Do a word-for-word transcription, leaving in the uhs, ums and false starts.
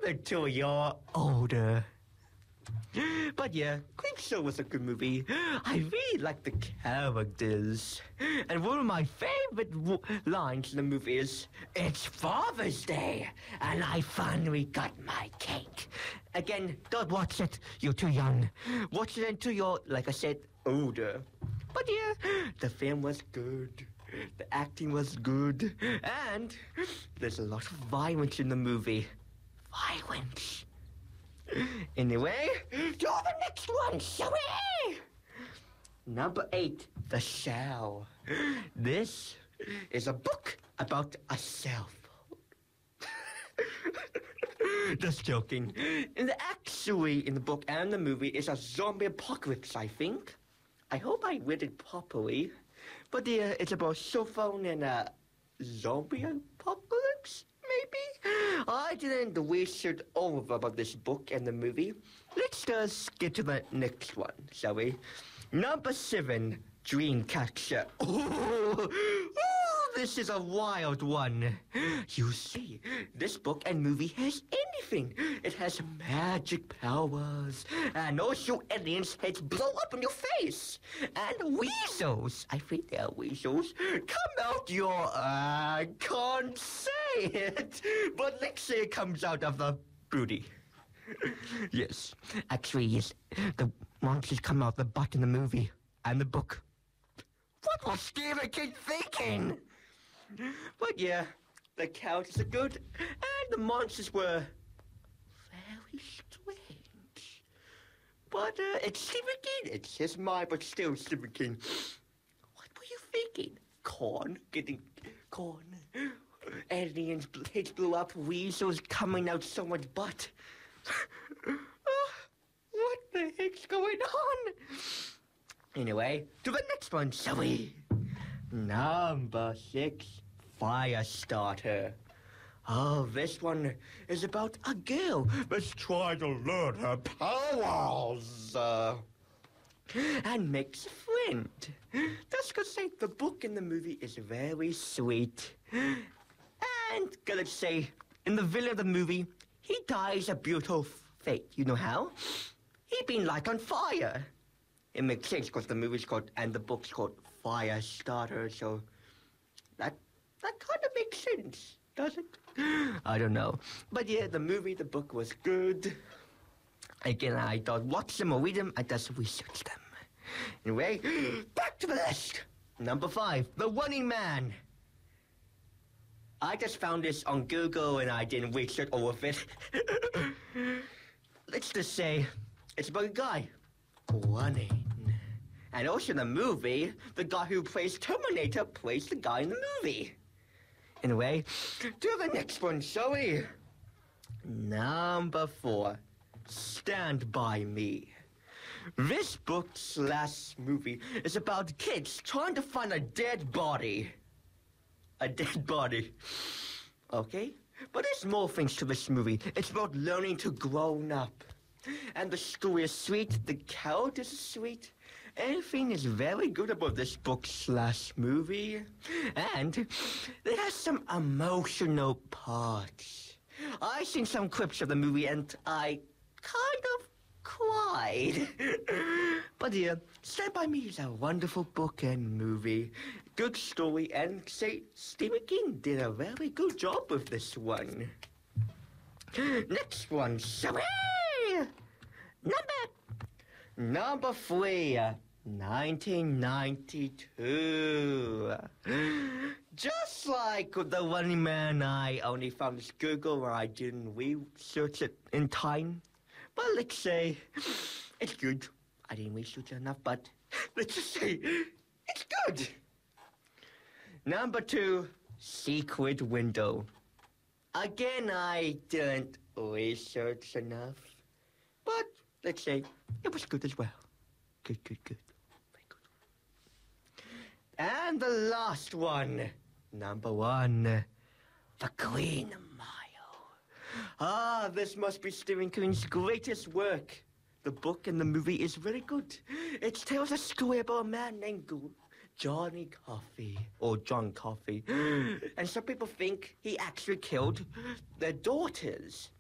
until you're older. But yeah, Creepshow was a good movie. I really like the characters. And one of my favorite w- lines in the movie is, "It's Father's Day, and I finally got my cake." Again, don't watch it. You're too young. Watch it until you're, like I said, older. But yeah, the film was good. The acting was good. And there's a lot of violence in the movie. Violence. Anyway, to the next one, shall we? Number eight, The Shell. This is a book about a cell phone. Just joking. In the actually in the book and the movie is a zombie apocalypse, I think. I hope I read it properly. But yeah, it's about a cell phone and a zombie apocalypse. Maybe? I didn't research all about this book and the movie. Let's just get to the next one, shall we? Number seven, Dreamcatcher. Oh, oh, this is a wild one. You see, this book and movie has anything. It has magic powers, and also aliens' heads blow up in your face. And weasels, I think they are weasels, come out your, uh, I can't say it, but let's say it comes out of the booty. Yes, actually, yes, the monsters come out the butt in the movie and the book. What was Stephen King thinking? But yeah, the characters are good, and the monsters were very strange. But uh, it's Stephen King. It's his mind, but still Stephen King. What were you thinking? Corn? Getting corn? Aliens' heads blew up, weasels coming out so much butt. Oh, what the heck's going on? Anyway, to the next one, shall we? Number six, Firestarter. Oh, this one is about a girl that's trying to learn her powers uh, and makes a friend. That's gonna say the book and the movie is very sweet. And gotta say, in the villain of the movie, he dies a brutal fate. You know how? He been light on fire. It makes sense because the movie's called and the book's called Firestarter, so that that kind of makes sense, does it? I don't know. But yeah, the movie, the book was good. Again, I thought watch them or read them, I just researched them. Anyway, back to the list. Number five, The Running Man. I just found this on Google and I didn't research all of it. Let's just say it's about a guy running. And also in the movie, the guy who plays Terminator plays the guy in the movie. Anyway, to the next one, shall we? Number four, Stand By Me. This book slash movie is about kids trying to find a dead body. A dead body. Okay? But there's more things to this movie. It's about learning to grow up. And the story is sweet, the characters are sweet. Everything is very good about this book slash movie. And it has some emotional parts. I've seen some clips of the movie and I kind of cried. But yeah, Stand By Me is a wonderful book and movie. Good story, and say Stephen King did a very good job with this one. Next one, shall we? Number Number three, nineteen ninety-two. Just like The Running Man, I only found this Google where I didn't research it in time. But let's say it's good. I didn't research it enough, but let's just say it's good. Number two, Secret Window. Again, I didn't research enough, but let's say it was good as well. Good, good, good. Very good. And the last one, number one, The Green Mile. Ah, this must be Stephen King's greatest work. The book and the movie is very good. It tells a story about a man named Johnny Coffey, or John Coffey. And some people think he actually killed their daughters.